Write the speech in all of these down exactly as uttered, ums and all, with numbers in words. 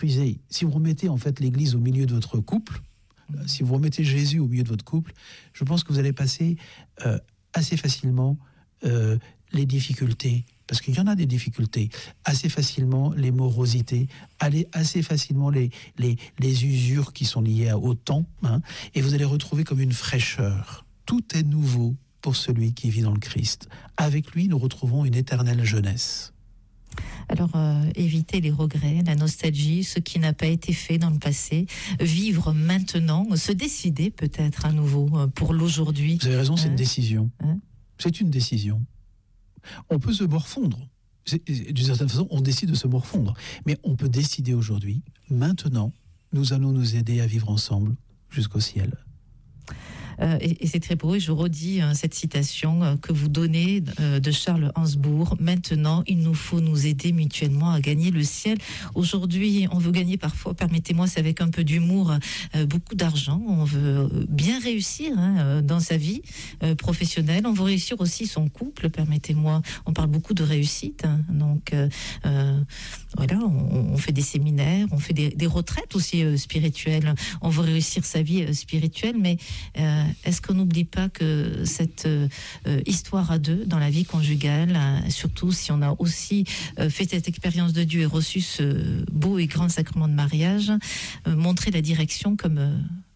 Puis, si vous remettez en fait l'Église au milieu de votre couple, euh, si vous remettez Jésus au milieu de votre couple, je pense que vous allez passer euh, assez facilement euh, les difficultés, parce qu'il y en a des difficultés, assez facilement les morosités, aller assez facilement les, les, les usures qui sont liées au temps, hein, et vous allez retrouver comme une fraîcheur. Tout est nouveau pour celui qui vit dans le Christ. Avec lui, nous retrouvons une éternelle jeunesse. Alors, euh, éviter les regrets, la nostalgie, ce qui n'a pas été fait dans le passé, vivre maintenant, se décider peut-être à nouveau pour l'aujourd'hui. Vous avez raison, c'est hein une décision. hein C'est une décision. On peut se morfondre. D'une certaine façon, on décide de se morfondre. Mais on peut décider aujourd'hui, maintenant, nous allons nous aider à vivre ensemble jusqu'au ciel. Euh, et, et c'est très beau, et je redis hein, cette citation euh, que vous donnez euh, de Charles Gainsbourg. Maintenant, il nous faut nous aider mutuellement à gagner le ciel. Aujourd'hui, on veut gagner parfois, permettez-moi, c'est avec un peu d'humour, euh, beaucoup d'argent. On veut bien réussir hein, dans sa vie euh, professionnelle. On veut réussir aussi son couple, permettez-moi. On parle beaucoup de réussite. Hein, donc, euh, euh, voilà, on, on fait des séminaires, on fait des, des retraites aussi euh, spirituelles. On veut réussir sa vie euh, spirituelle, mais euh, est-ce qu'on n'oublie pas que cette euh, histoire à deux dans la vie conjugale, hein, surtout si on a aussi euh, fait cette expérience de Dieu et reçu ce beau et grand sacrement de mariage, euh, montrer la direction comme euh,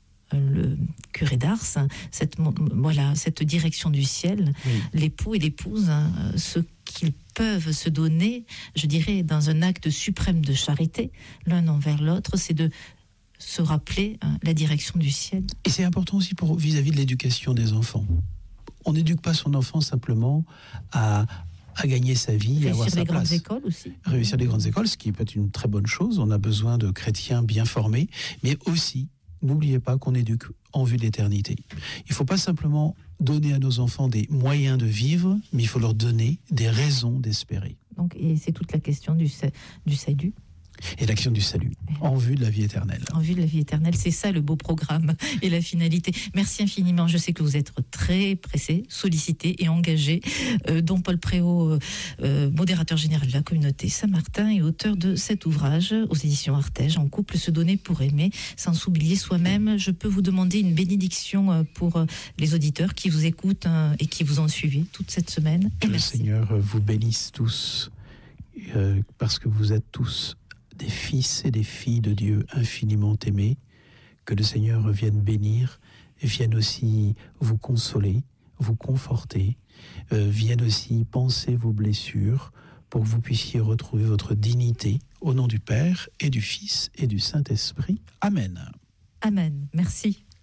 le curé d'Ars, hein, cette, voilà, cette direction du ciel, oui. L'époux et l'épouse, hein, ce qu'ils peuvent se donner, je dirais, dans un acte suprême de charité, l'un envers l'autre, c'est de se rappeler hein, la direction du ciel. Et c'est important aussi pour vis-à-vis de l'éducation des enfants. On n'éduque pas son enfant simplement à, à gagner sa vie, réussir à avoir sa des place. Grandes écoles aussi. Réussir des grandes écoles, ce qui peut être une très bonne chose. On a besoin de chrétiens bien formés, mais aussi, n'oubliez pas qu'on éduque en vue de l'éternité. Il ne faut pas simplement donner à nos enfants des moyens de vivre, mais il faut leur donner des raisons d'espérer. Donc, et c'est toute la question du, du salut. Et l'action du salut, en vue de la vie éternelle. En vue de la vie éternelle, c'est ça le beau programme et la finalité. Merci infiniment, je sais que vous êtes très pressé, sollicité et engagé. Euh, dont Paul Préau, euh, modérateur général de la communauté Saint-Martin et auteur de cet ouvrage aux éditions Artege, En couple, se donner pour aimer, sans s'oublier soi-même. Je peux vous demander une bénédiction pour les auditeurs qui vous écoutent et qui vous ont suivi toute cette semaine. Que le Seigneur vous bénisse tous, euh, parce que vous êtes tous des fils et des filles de Dieu infiniment aimés, que le Seigneur vienne bénir, et vienne aussi vous consoler, vous conforter, euh, vienne aussi panser vos blessures, pour que vous puissiez retrouver votre dignité, au nom du Père et du Fils et du Saint-Esprit. Amen. Amen. Merci.